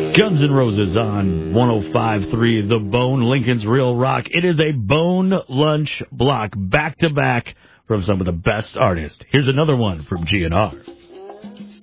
Guns N' Roses on 105.3 The Bone, Lincoln's Real Rock. It is a Bone Lunch block, back-to-back from some of the best artists. Here's another one from GNR.